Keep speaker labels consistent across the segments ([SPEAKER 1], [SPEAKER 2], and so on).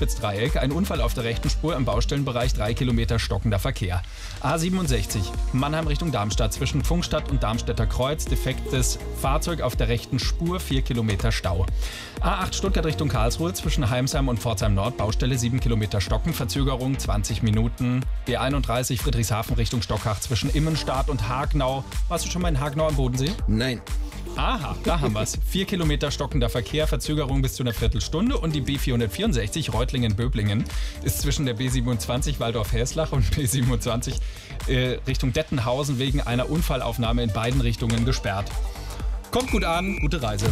[SPEAKER 1] Zugspitzdreieck, ein Unfall auf der rechten Spur im Baustellenbereich, 3 Kilometer stockender Verkehr. A67, Mannheim Richtung Darmstadt, zwischen Pfungstadt und Darmstädter Kreuz, defektes Fahrzeug auf der rechten Spur, 4 Kilometer Stau. A8 Stuttgart Richtung Karlsruhe, zwischen Heimsheim und Pforzheim Nord, Baustelle, 7 Kilometer Stocken, Verzögerung 20 Minuten. B31 Friedrichshafen Richtung Stockhach, zwischen Immenstadt und Hagenau. Warst du schon mal in Hagenau am Bodensee?
[SPEAKER 2] Nein.
[SPEAKER 1] Aha, da haben wir's. 4 Kilometer stockender Verkehr, Verzögerung bis zu einer Viertelstunde. Und die B464 Reutlingen-Böblingen ist zwischen der B27 Waldorf-Häslach und B27 Richtung Dettenhausen wegen einer Unfallaufnahme in beiden Richtungen gesperrt. Kommt gut an, gute Reise.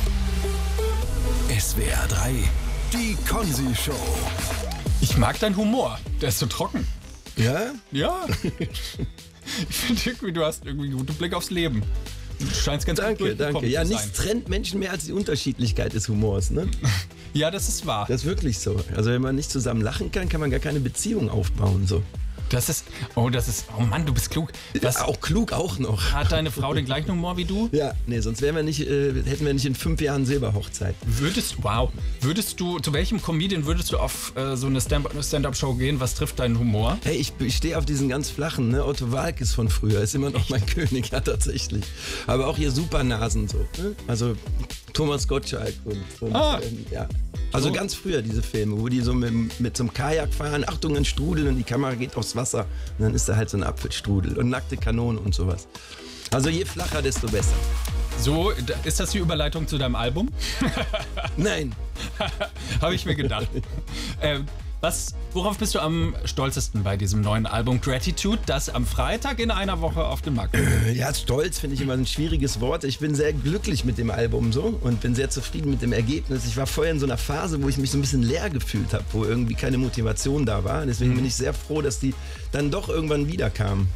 [SPEAKER 3] SWR 3, die Konzi-Show.
[SPEAKER 1] Ich mag deinen Humor, der ist so trocken.
[SPEAKER 2] Ja?
[SPEAKER 1] Ja. Ich finde irgendwie, du hast irgendwie einen guten Blick aufs Leben. Du scheinst ganz gut
[SPEAKER 2] Danke.
[SPEAKER 1] durchgekommen
[SPEAKER 2] Ja,
[SPEAKER 1] zu sein.
[SPEAKER 2] nichts trennt Menschen mehr als die Unterschiedlichkeit des Humors, ne?
[SPEAKER 1] Ja, das ist wahr.
[SPEAKER 2] Das ist wirklich so. Also wenn man nicht zusammen lachen kann, kann man gar keine Beziehung aufbauen, so.
[SPEAKER 1] Oh Mann, du bist klug.
[SPEAKER 2] Ja, auch klug auch noch.
[SPEAKER 1] Hat deine Frau den gleichen Humor wie du?
[SPEAKER 2] Ja, nee, sonst hätten wir nicht in 5 Jahren Silberhochzeit.
[SPEAKER 1] Würdest du, zu welchem Comedian würdest du auf so eine Stand-Up-Show gehen? Was trifft deinen Humor?
[SPEAKER 2] Hey, ich stehe auf diesen ganz flachen, ne? Otto Waalkes von früher ist immer noch mein König, ja, tatsächlich. Aber auch hier Supernasen so, ne? Also Thomas Gottschalk und ja. Also ganz früher diese Filme, wo die so mit so einem Kajak fahren, Achtung, ein Strudel und die Kamera geht aufs Wasser und dann ist da halt so ein Apfelstrudel und nackte Kanonen und sowas. Also je flacher, desto besser.
[SPEAKER 1] So, ist das die Überleitung zu deinem Album?
[SPEAKER 2] Nein.
[SPEAKER 1] Habe ich mir gedacht. Worauf bist du am stolzesten bei diesem neuen Album Gratitude, das am Freitag in einer Woche auf dem Markt kommt?
[SPEAKER 2] Ja, stolz finde ich immer ein schwieriges Wort. Ich bin sehr glücklich mit dem Album so und bin sehr zufrieden mit dem Ergebnis. Ich war vorher in so einer Phase, wo ich mich so ein bisschen leer gefühlt habe, wo irgendwie keine Motivation da war. Deswegen bin ich sehr froh, dass die dann doch irgendwann wieder kamen.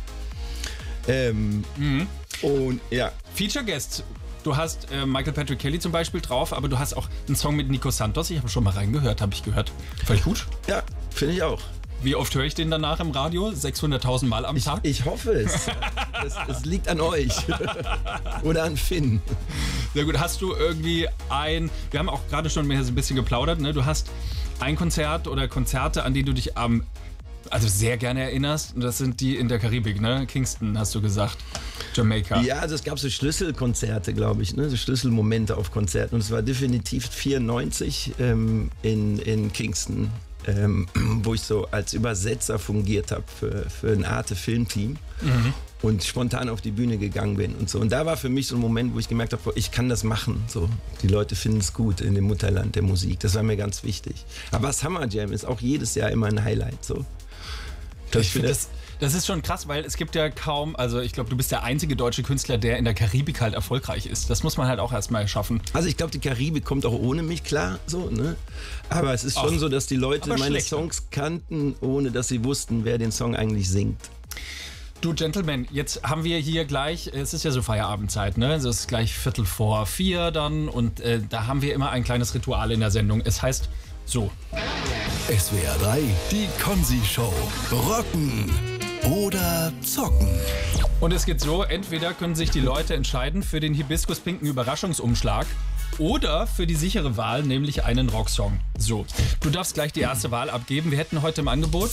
[SPEAKER 2] Und ja.
[SPEAKER 1] Feature Guest. Du hast Michael Patrick Kelly zum Beispiel drauf, aber du hast auch einen Song mit Nico Santos. Ich habe schon mal reingehört, habe ich gehört. Völlig gut.
[SPEAKER 2] Ja, finde ich auch.
[SPEAKER 1] Wie oft höre ich den danach im Radio? 600.000 Mal am Tag?
[SPEAKER 2] Ich hoffe es. Es liegt an euch. Oder an Finn.
[SPEAKER 1] Sehr gut. Hast du irgendwie wir haben auch gerade schon mehr so ein bisschen geplaudert, ne? Du hast ein Konzert oder Konzerte, an die du dich sehr gerne erinnerst. Und das sind die in der Karibik, ne? Kingston, hast du gesagt. Jamaika.
[SPEAKER 2] Ja, also es gab so Schlüsselkonzerte, glaube ich, ne? So Schlüsselmomente auf Konzerten. Und es war definitiv 94 in Kingston, wo ich so als Übersetzer fungiert habe für ein Arte-Filmteam und spontan auf die Bühne gegangen bin und so. Und da war für mich so ein Moment, wo ich gemerkt habe, ich kann das machen. So. Die Leute finden es gut in dem Mutterland der Musik. Das war mir ganz wichtig. Aber Summer Jam ist auch jedes Jahr immer ein Highlight. So.
[SPEAKER 1] Ich finde das ist schon krass, weil es gibt ja kaum, also ich glaube, du bist der einzige deutsche Künstler, der in der Karibik halt erfolgreich ist. Das muss man halt auch erstmal schaffen.
[SPEAKER 2] Also ich glaube, die Karibik kommt auch ohne mich klar, so, ne? Aber es ist schon so, dass die Leute meine Songs kannten, ohne dass sie wussten, wer den Song eigentlich singt.
[SPEAKER 1] Du Gentleman, jetzt haben wir hier gleich, es ist ja so Feierabendzeit, ne? Es ist gleich 3:45 dann und da haben wir immer ein kleines Ritual in der Sendung. Es heißt so.
[SPEAKER 3] SWR 3, die Konzi-Show. Rocken oder zocken.
[SPEAKER 1] Und es geht so, entweder können sich die Leute entscheiden für den hibiskuspinken Überraschungsumschlag oder für die sichere Wahl, nämlich einen Rocksong. So, du darfst gleich die erste Wahl abgeben. Wir hätten heute im Angebot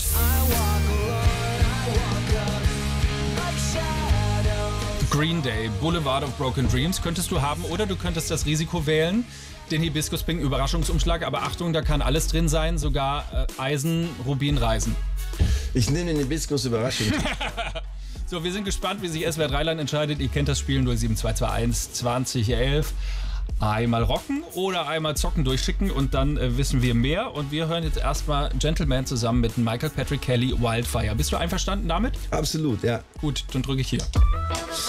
[SPEAKER 1] Green Day, Boulevard of Broken Dreams könntest du haben oder du könntest das Risiko wählen, den hibiskuspinken Überraschungsumschlag. Aber Achtung, da kann alles drin sein, sogar Eisen, Rubin, Reisen.
[SPEAKER 2] Ich nehme den Hibiskus-Überraschung.
[SPEAKER 1] So, wir sind gespannt, wie sich SWR 3 entscheidet. Ihr kennt das Spiel 07221 2011. Einmal rocken oder einmal zocken durchschicken und dann wissen wir mehr. Und wir hören jetzt erstmal Gentleman zusammen mit Michael Patrick Kelly, Wildfire. Bist du einverstanden damit?
[SPEAKER 2] Absolut, ja.
[SPEAKER 1] Gut, dann drücke ich hier.